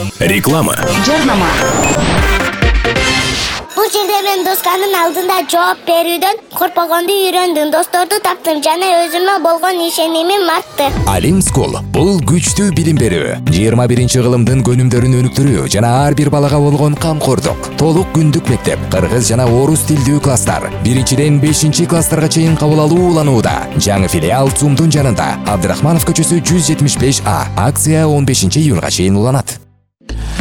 Реклама. Жарнама. Бул жерде мен досканын алдында жооп берүүдөн коркпогонду үйрөндүм. Досторду таптым жана өзүмө болгон ишенимим артты. Alim School бул күчтүү билим берүү, 21 кылымдын көнүмдөрүн өнүктүрүү жана ар бир балага болгон камкордук. Толук күндүк мектеп, кыргыз жана орус тилдүү класстар. 1-ден 5-класстарга чейин кабыл алуу уланууда. Жаңы филиал ЦУМдун жанында. Абдрахманов көчөсү 175А. Акция 15 июнга чейин уланат.